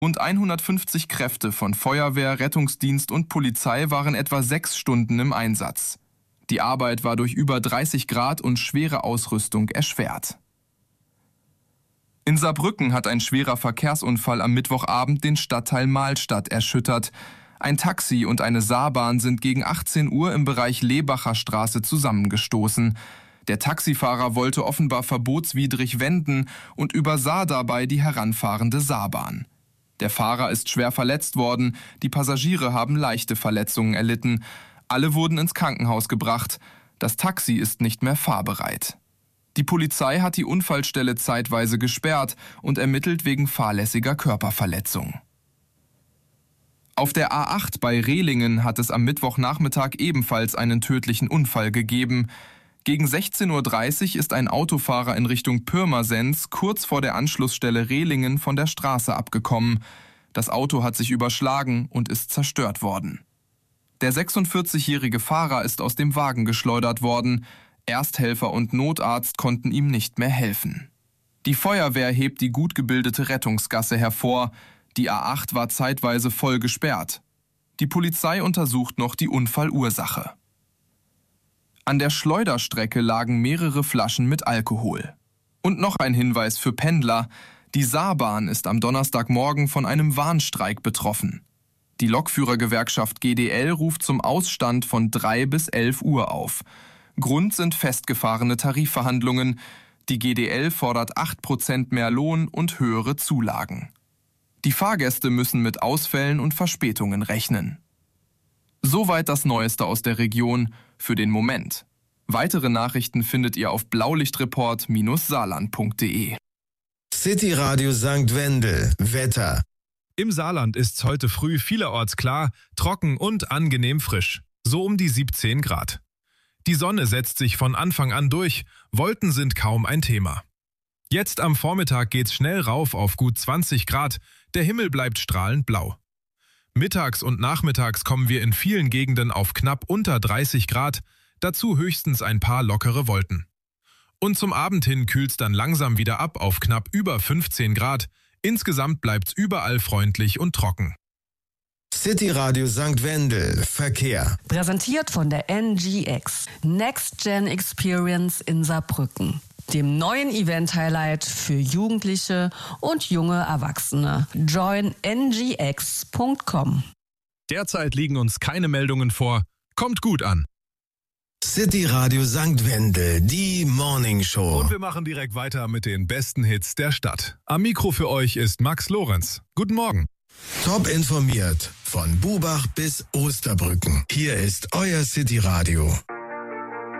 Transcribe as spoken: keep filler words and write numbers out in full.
Rund hundertfünfzig Kräfte von Feuerwehr, Rettungsdienst und Polizei waren etwa sechs Stunden im Einsatz. Die Arbeit war durch über dreißig Grad und schwere Ausrüstung erschwert. In Saarbrücken hat ein schwerer Verkehrsunfall am Mittwochabend den Stadtteil Mahlstadt erschüttert. Ein Taxi und eine Saarbahn sind gegen achtzehn Uhr im Bereich Lebacher Straße zusammengestoßen. Der Taxifahrer wollte offenbar verbotswidrig wenden und übersah dabei die heranfahrende Saarbahn. Der Fahrer ist schwer verletzt worden, die Passagiere haben leichte Verletzungen erlitten. Alle wurden ins Krankenhaus gebracht. Das Taxi ist nicht mehr fahrbereit. Die Polizei hat die Unfallstelle zeitweise gesperrt und ermittelt wegen fahrlässiger Körperverletzung. Auf der A acht bei Rehlingen hat es am Mittwochnachmittag ebenfalls einen tödlichen Unfall gegeben. Gegen sechzehn Uhr dreißig ist ein Autofahrer in Richtung Pirmasens kurz vor der Anschlussstelle Rehlingen von der Straße abgekommen. Das Auto hat sich überschlagen und ist zerstört worden. Der sechsundvierzigjährige Fahrer ist aus dem Wagen geschleudert worden. Ersthelfer und Notarzt konnten ihm nicht mehr helfen. Die Feuerwehr hebt die gut gebildete Rettungsgasse hervor. Die A acht war zeitweise voll gesperrt. Die Polizei untersucht noch die Unfallursache. An der Schleuderstrecke lagen mehrere Flaschen mit Alkohol. Und noch ein Hinweis für Pendler. Die Saarbahn ist am Donnerstagmorgen von einem Warnstreik betroffen. Die Lokführergewerkschaft G D L ruft zum Ausstand von drei bis elf Uhr auf. Grund sind festgefahrene Tarifverhandlungen. Die G D L fordert acht Prozent mehr Lohn und höhere Zulagen. Die Fahrgäste müssen mit Ausfällen und Verspätungen rechnen. Soweit das Neueste aus der Region für den Moment. Weitere Nachrichten findet ihr auf blaulichtreport Bindestrich saarland Punkt de. City Radio Sankt Wendel. Wetter. Im Saarland ist's heute früh vielerorts klar, trocken und angenehm frisch. So um die siebzehn Grad. Die Sonne setzt sich von Anfang an durch, Wolken sind kaum ein Thema. Jetzt am Vormittag geht's schnell rauf auf gut zwanzig Grad, der Himmel bleibt strahlend blau. Mittags und nachmittags kommen wir in vielen Gegenden auf knapp unter dreißig Grad, dazu höchstens ein paar lockere Wolken. Und zum Abend hin kühlt's dann langsam wieder ab auf knapp über fünfzehn Grad, insgesamt bleibt's überall freundlich und trocken. City Radio Sankt Wendel. Verkehr. Präsentiert von der N G X. Next Gen Experience in Saarbrücken. Dem neuen Event-Highlight für Jugendliche und junge Erwachsene. join n g x punkt com. Derzeit liegen uns keine Meldungen vor. Kommt gut an. City Radio Sankt Wendel, die Morning Show. Und wir machen direkt weiter mit den besten Hits der Stadt. Am Mikro für euch ist Max Lorenz. Guten Morgen. Top informiert von Bubach bis Osterbrücken. Hier ist euer City Radio.